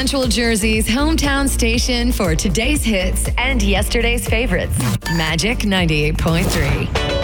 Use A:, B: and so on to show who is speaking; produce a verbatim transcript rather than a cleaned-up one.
A: Central Jersey's hometown station for today's hits and yesterday's favorites. Magic ninety-eight point three.